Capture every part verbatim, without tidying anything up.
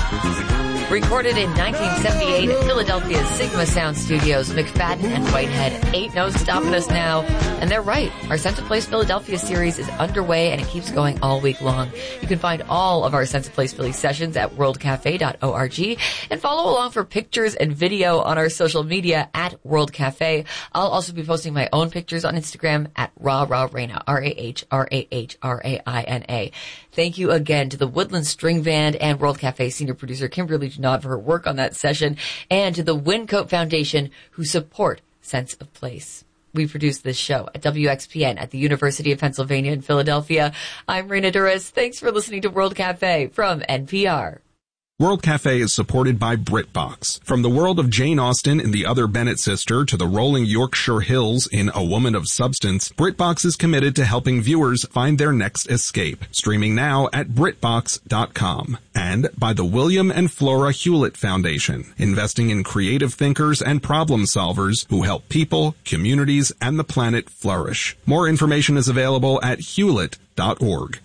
Recorded in nineteen seventy-eight at Philadelphia's Sigma Sound Studios, McFadden and Whitehead. Ain't no stopping us now. And they're right. Our Sense of Place Philadelphia series is underway and it keeps going all week long. You can find all of our Sense of Place Philly sessions at world cafe dot org and follow along for pictures and video on our social media at World Cafe. I'll also be posting my own pictures on Instagram at Rah Rah Raina, R A H R A H R A I N A. Thank you again to the Woodland String Band and World Cafe senior producer Kimberly Nod for her work on that session, and to the Wincoat Foundation who support Sense of Place. We produce this show at W X P N at the University of Pennsylvania in Philadelphia. I'm Raina Duras. Thanks for listening to World Cafe from N P R. World Cafe is supported by BritBox. From the world of Jane Austen in The Other Bennett Sister to the rolling Yorkshire Hills in A Woman of Substance, BritBox is committed to helping viewers find their next escape. Streaming now at BritBox dot com. And by the William and Flora Hewlett Foundation, investing in creative thinkers and problem solvers who help people, communities, and the planet flourish. More information is available at hewlett dot org.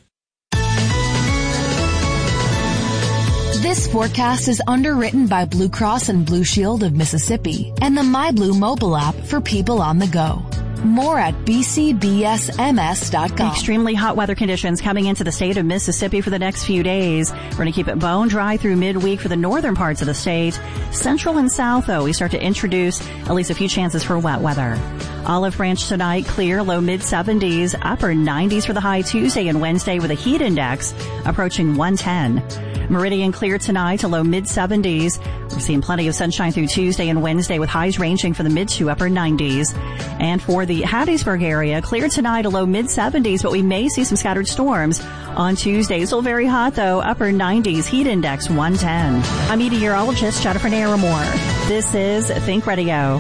This forecast is underwritten by Blue Cross and Blue Shield of Mississippi and the MyBlue mobile app for people on the go. More at b c b s m s dot com. Extremely hot weather conditions coming into the state of Mississippi for the next few days. We're going to keep it bone dry through midweek for the northern parts of the state. Central and south, though, we start to introduce at least a few chances for wet weather. Olive Branch tonight, clear, low mid seventies, upper nineties for the high Tuesday and Wednesday with a heat index approaching one ten. Meridian clear tonight, a low mid seventies. We're seeing plenty of sunshine through Tuesday and Wednesday with highs ranging from the mid to upper nineties. And for the Hattiesburg area, clear tonight, a low mid seventies, but we may see some scattered storms on Tuesday. Still very hot though, upper nineties, heat index one ten. I'm meteorologist Jennifer Naramore. This is Think Radio.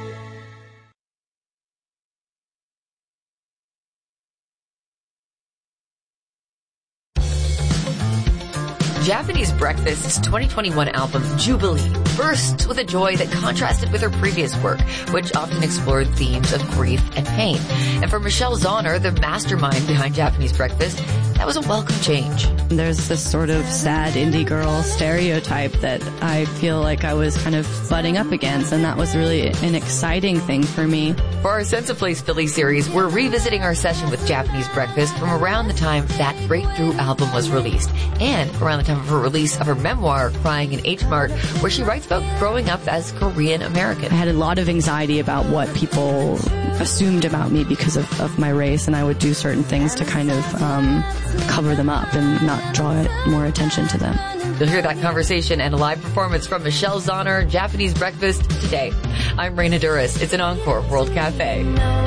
Japanese Breakfast's twenty twenty-one album, Jubilee, bursts with a joy that contrasted with her previous work, which often explored themes of grief and pain. And for Michelle Zauner, the mastermind behind Japanese Breakfast, that was a welcome change. There's this sort of sad indie girl stereotype that I feel like I was kind of butting up against, and that was really an exciting thing for me. For our Sense of Place Philly series, we're revisiting our session with Japanese Breakfast from around the time that breakthrough album was released, and around the time of her release of her memoir, Crying in H Mart, where she writes about growing up as Korean American. I had a lot of anxiety about what people assumed about me because of, of my race, and I would do certain things to kind of um, cover them up and not draw more attention to them. You'll hear that conversation and a live performance from Michelle Zauner, Japanese Breakfast, today. I'm Raina Duras. It's an encore World Cafe.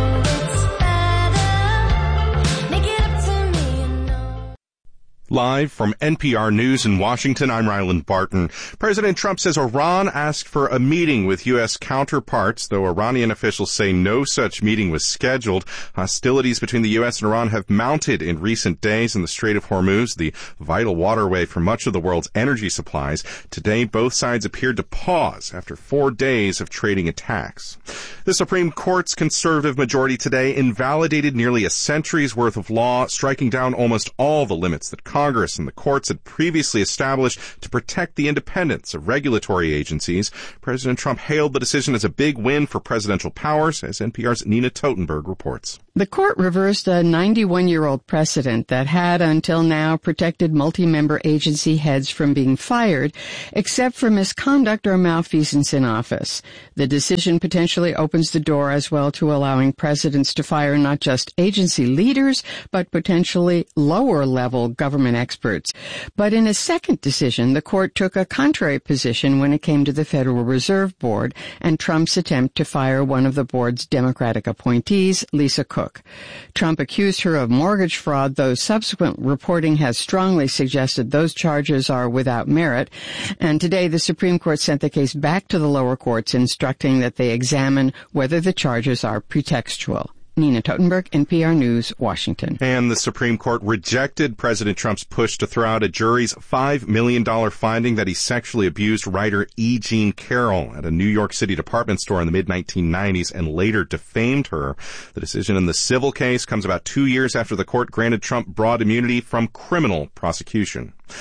Live from N P R News in Washington, I'm Ryland Barton. President Trump says Iran asked for a meeting with U S counterparts, though Iranian officials say no such meeting was scheduled. Hostilities between the U S and Iran have mounted in recent days in the Strait of Hormuz, the vital waterway for much of the world's energy supplies. Today, both sides appeared to pause after four days of trading attacks. The Supreme Court's conservative majority today invalidated nearly a century's worth of law, striking down almost all the limits that Congress and the courts had previously established to protect the independence of regulatory agencies. President Trump hailed the decision as a big win for presidential powers, as N P R's Nina Totenberg reports. The court reversed a ninety-one-year-old precedent that had until now protected multi-member agency heads from being fired, except for misconduct or malfeasance in office. The decision potentially opens the door as well to allowing presidents to fire not just agency leaders, but potentially lower-level government experts. But in a second decision, the court took a contrary position when it came to the Federal Reserve Board and Trump's attempt to fire one of the board's Democratic appointees, Lisa Cook. Trump accused her of mortgage fraud, though subsequent reporting has strongly suggested those charges are without merit. And today, the Supreme Court sent the case back to the lower courts, instructing that they examine whether the charges are pretextual. Nina Totenberg, N P R News, Washington. And the Supreme Court rejected President Trump's push to throw out a jury's five million dollars finding that he sexually abused writer E. Jean Carroll at a New York City department store in the mid nineteen nineties and later defamed her. The decision in the civil case comes about two years after the court granted Trump broad immunity from criminal prosecution.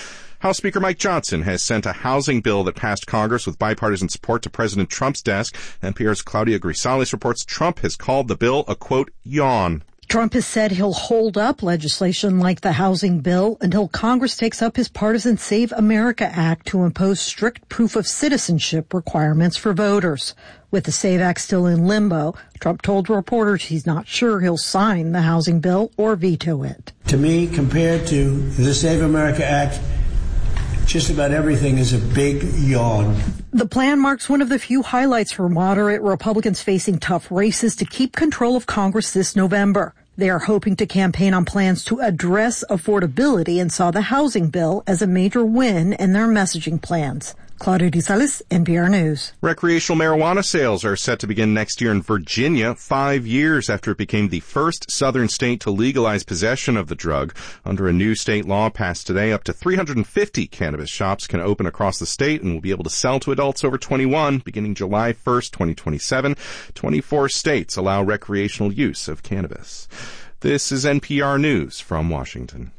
House Speaker Mike Johnson has sent a housing bill that passed Congress with bipartisan support to President Trump's desk. N P R's Claudia Grisales reports Trump has called the bill a, quote, yawn. Trump has said he'll hold up legislation like the housing bill until Congress takes up his partisan Save America Act to impose strict proof of citizenship requirements for voters. With the SAVE Act still in limbo, Trump told reporters he's not sure he'll sign the housing bill or veto it. To me, compared to the Save America Act, just about everything is a big yawn. The plan marks one of the few highlights for moderate Republicans facing tough races to keep control of Congress this November. They are hoping to campaign on plans to address affordability and saw the housing bill as a major win in their messaging plans. Claudia Grisales, N P R News. Recreational marijuana sales are set to begin next year in Virginia, five years after it became the first southern state to legalize possession of the drug. Under a new state law passed today, up to three hundred fifty cannabis shops can open across the state and will be able to sell to adults over twenty-one beginning July first, twenty twenty-seven. twenty-four states allow recreational use of cannabis. This is N P R News from Washington.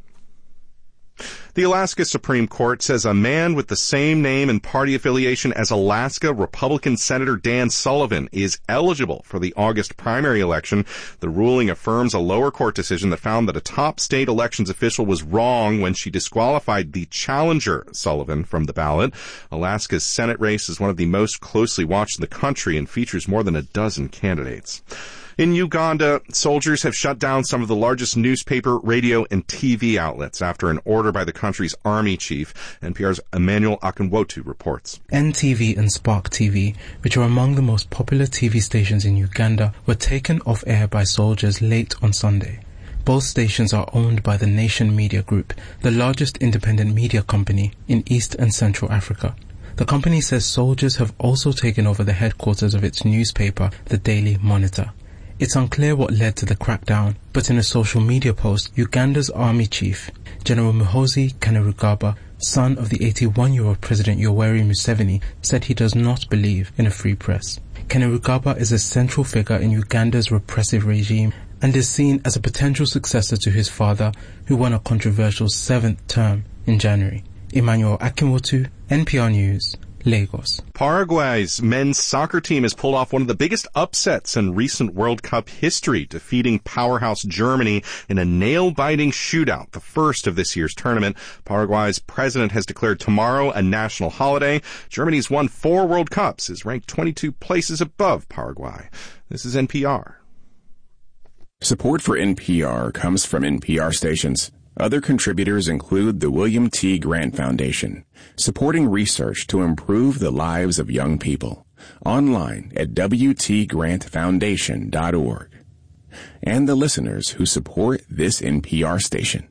The Alaska Supreme Court says a man with the same name and party affiliation as Alaska Republican Senator Dan Sullivan is eligible for the August primary election. The ruling affirms a lower court decision that found that a top state elections official was wrong when she disqualified the challenger, Sullivan, from the ballot. Alaska's Senate race is one of the most closely watched in the country and features more than a dozen candidates. In Uganda, soldiers have shut down some of the largest newspaper, radio, and T V outlets after an order by the country's army chief. N P R's Emmanuel Akinwotu reports. N T V and Spark T V, which are among the most popular T V stations in Uganda, were taken off air by soldiers late on Sunday. Both stations are owned by the Nation Media Group, the largest independent media company in East and Central Africa. The company says soldiers have also taken over the headquarters of its newspaper, the Daily Monitor. It's unclear what led to the crackdown, but in a social media post, Uganda's army chief, General Muhoozi Kainerugaba, son of the eighty-one-year-old President Yoweri Museveni, said he does not believe in a free press. Kainerugaba is a central figure in Uganda's repressive regime and is seen as a potential successor to his father, who won a controversial seventh term in January. Emmanuel Akinwotu, N P R News, Lagos. Paraguay's men's soccer team has pulled off one of the biggest upsets in recent World Cup history, defeating powerhouse Germany in a nail-biting shootout, the first of this year's tournament. Paraguay's president has declared tomorrow a national holiday. Germany's won four World Cups, is ranked twenty-two places above Paraguay. This is N P R. Support for N P R comes from N P R stations. Other contributors include the William T. Grant Foundation, supporting research to improve the lives of young people. Online at w t grant foundation dot org. And the listeners who support this N P R station.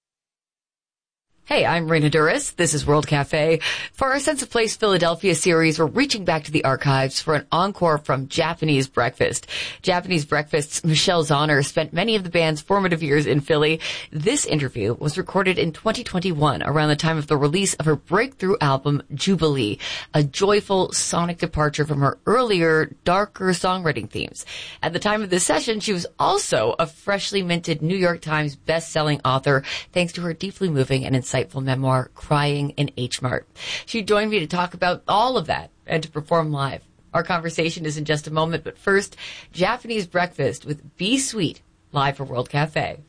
Hey, I'm Raina Duras. This is World Cafe. For our Sense of Place Philadelphia series, we're reaching back to the archives for an encore from Japanese Breakfast. Japanese Breakfast's Michelle Zauner spent many of the band's formative years in Philly. This interview was recorded in twenty twenty-one, around the time of the release of her breakthrough album, Jubilee, a joyful sonic departure from her earlier, darker songwriting themes. At the time of this session, she was also a freshly minted New York Times best-selling author, thanks to her deeply moving and insightful memoir, Crying in H Mart. She joined me to talk about all of that and to perform live. Our conversation is in just a moment, but first, Japanese Breakfast with Be Sweet, live for World Cafe.